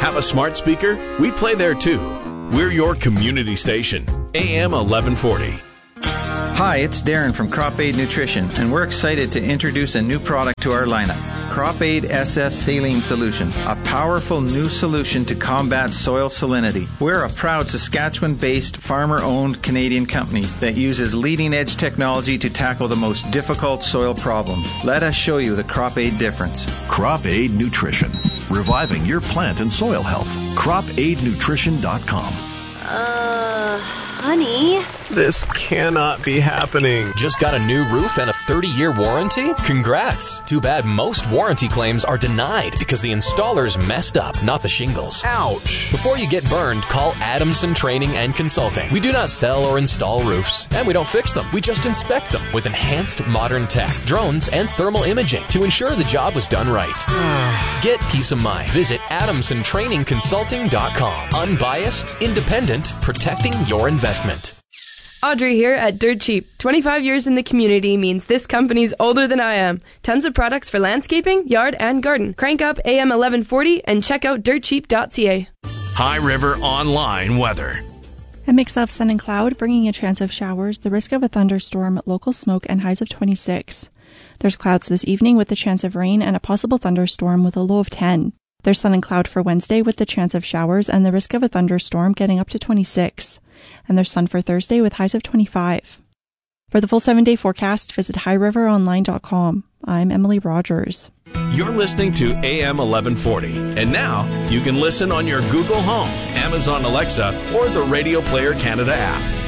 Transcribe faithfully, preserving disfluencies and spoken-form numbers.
Have a smart speaker? We play there too. We're your community station, A M eleven forty. Hi, it's Darren from Crop Aid Nutrition, and we're excited to introduce a new product to our lineup. Crop Aid S S Saline Solution, a powerful new solution to combat soil salinity. We're a proud Saskatchewan-based, farmer-owned Canadian company that uses leading-edge technology to tackle the most difficult soil problems. Let us show you the Crop Aid difference. Crop Aid Nutrition, reviving your plant and soil health. crop aid nutrition dot com. Uh, honey? This cannot be happening. Just got a new roof and a thirty-year warranty? Congrats! Too bad most warranty claims are denied because the installers messed up, not the shingles. Ouch! Before you get burned, call Adamson Training and Consulting. We do not sell or install roofs, and we don't fix them. We just inspect them with enhanced modern tech, drones, and thermal imaging to ensure the job was done right. Get peace of mind. Visit adamson training consulting dot com. Unbiased, independent, protecting your investment. Audrey here at Dirt Cheap. twenty-five years in the community means this company's older than I am. Tons of products for landscaping, yard, and garden. Crank up A M eleven forty and check out dirt cheap dot c a. High River Online Weather. A mix of sun and cloud, bringing a chance of showers, the risk of a thunderstorm, local smoke, and highs of twenty-six. There's clouds this evening with the chance of rain and a possible thunderstorm with a low of ten. There's sun and cloud for Wednesday with the chance of showers and the risk of a thunderstorm getting up to twenty-six. And there's sun for Thursday with highs of twenty-five. For the full seven-day forecast, visit high river online dot com. I'm Emily Rogers. You're listening to A M eleven forty. And now you can listen on your Google Home, Amazon Alexa, or the Radio Player Canada app.